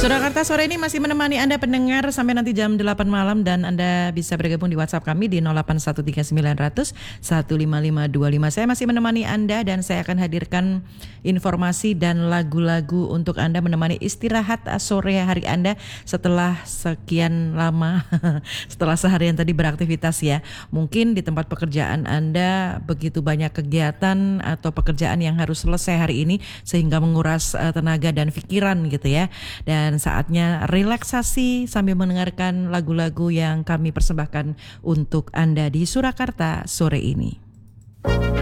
Surakarta sore ini masih menemani Anda pendengar sampai nanti jam 8 malam dan Anda bisa bergabung di WhatsApp kami di 081390015525. Saya masih menemani Anda dan saya akan hadirkan informasi dan lagu-lagu untuk Anda menemani istirahat sore hari Anda setelah sekian lama setelah seharian tadi beraktivitas ya. Mungkin di tempat pekerjaan Anda begitu banyak kegiatan atau pekerjaan yang harus selesai hari ini sehingga menguras tenaga dan pikiran gitu ya. Dan saatnya relaksasi sambil mendengarkan lagu-lagu yang kami persembahkan untuk Anda di Surakarta sore ini.